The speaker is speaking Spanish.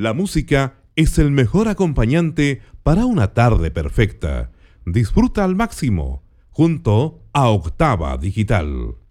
La música es el mejor acompañante para una tarde perfecta. Disfruta al máximo junto a Octava Digital.